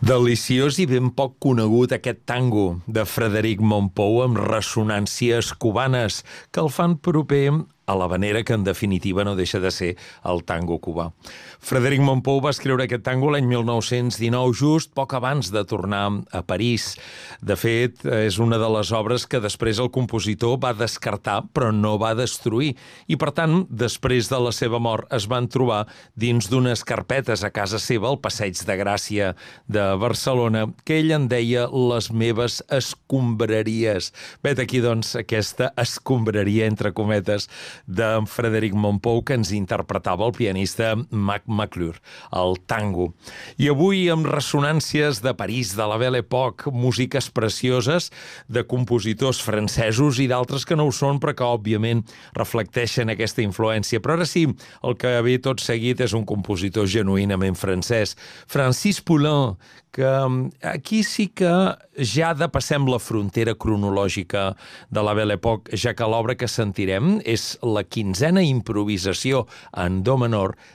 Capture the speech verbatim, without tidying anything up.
Deliciós i ben poc conegut aquest tango de Frederic Mompou amb ressonàncies cubanes que el fan proper a l'havanera, que en definitiva no deixa de ser el tango cubà. Frederic Mompou va escriure aquest tango l'any mil nou-cents dinou, just poc abans de tornar a París. De fet, és una de les obres que després el compositor va descartar, però no va destruir. I, per tant, després de la seva mort, es van trobar dins d'unes carpetes a casa seva, al Passeig de Gràcia de Barcelona, que ell en deia les meves escombraries. Vet aquí, doncs, aquesta escombraria, entre cometes, de Frederic Mompou, que ens interpretava el pianista Mac McClure, el tango. I avui, amb ressonàncies de París, de la Belle Époque, músiques precioses de compositors francesos i d'altres que no ho són, però que, òbviament, reflecteixen aquesta influència. Però ara sí, el que ve tot seguit és un compositor genuïnament francès, Francis Poulenc, que aquí sí que ja depassem la frontera cronològica de la Belle Époque, ja que l'obra que sentirem és la quinzena improvisació en do menor